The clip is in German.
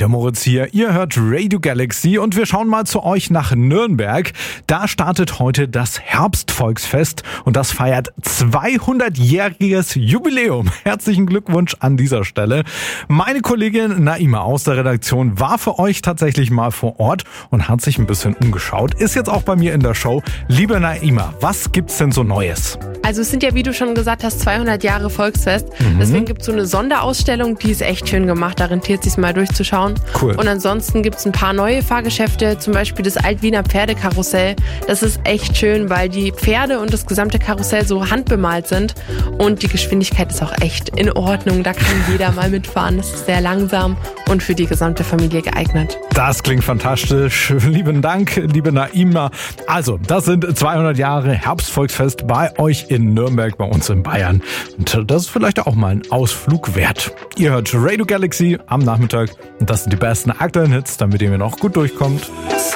der Moritz hier. Ihr hört Radio Galaxy und wir schauen mal zu euch nach Nürnberg. Da startet heute das Herbstvolksfest und das feiert 200-jähriges Jubiläum. Herzlichen Glückwunsch an dieser Stelle. Meine Kollegin Naima aus der Redaktion war für euch tatsächlich mal vor Ort und hat sich ein bisschen umgeschaut. Ist jetzt auch bei mir in der Show. Liebe Naima, was gibt's denn so Neues? Also es sind ja, wie du schon gesagt hast, 200 Jahre Volksfest. Deswegen gibt es so eine Sonderausstellung, die ist echt schön gemacht. Da rentiert es sich mal durchzuschauen. Cool. Und ansonsten gibt es ein paar neue Fahrgeschäfte, zum Beispiel das Altwiener Pferdekarussell. Das ist echt schön, weil die Pferde und das gesamte Karussell so handbemalt sind. Und die Geschwindigkeit ist auch echt in Ordnung. Da kann jeder mal mitfahren. Das ist sehr langsam und für die gesamte Familie geeignet. Das klingt fantastisch. Lieben Dank, liebe Naima. Also, das sind 200 Jahre Herbstvolksfest bei euch in Nürnberg, bei uns in Bayern. Und das ist vielleicht auch mal ein Ausflug wert. Ihr hört Radio Galaxy am Nachmittag und das sind die besten aktuellen Hits, damit ihr mir noch gut durchkommt.